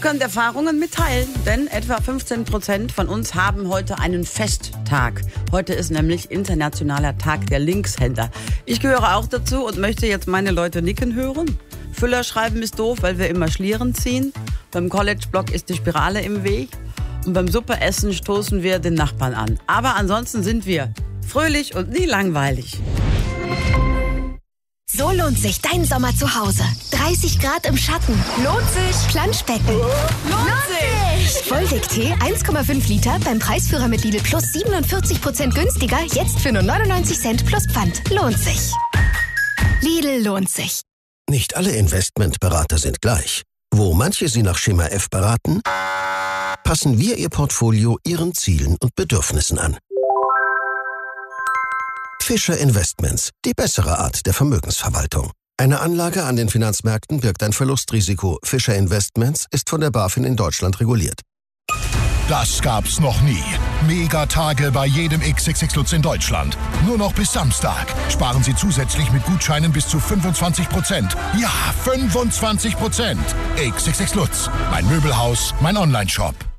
Können Erfahrungen mitteilen, denn etwa 15% von uns haben heute einen Festtag. Heute ist nämlich Internationaler Tag der Linkshänder. Ich gehöre auch dazu und möchte jetzt meine Leute nicken hören. Füller schreiben ist doof, weil wir immer Schlieren ziehen. Beim College-Block ist die Spirale im Weg. Und beim Suppeessen stoßen wir den Nachbarn an. Aber ansonsten sind wir fröhlich und nie langweilig. So lohnt sich dein Sommer zu Hause. 30 Grad im Schatten. Lohnt sich. Planschbecken. Lohnt sich! Vollweg-Tee 1,5 Liter beim Preisführer mit Lidl Plus 47% günstiger. Jetzt für nur 99 Cent plus Pfand. Lohnt sich. Lidl lohnt sich. Nicht alle Investmentberater sind gleich. Wo manche Sie nach Schema F beraten, passen wir Ihr Portfolio Ihren Zielen und Bedürfnissen an. Fischer Investments, die bessere Art der Vermögensverwaltung. Eine Anlage an den Finanzmärkten birgt ein Verlustrisiko. Fischer Investments ist von der BaFin in Deutschland reguliert. Das gab's noch nie. Megatage bei jedem XXX Lutz in Deutschland. Nur noch bis Samstag. Sparen Sie zusätzlich mit Gutscheinen bis zu 25%. Ja, 25%. XXX Lutz. Mein Möbelhaus, mein Onlineshop.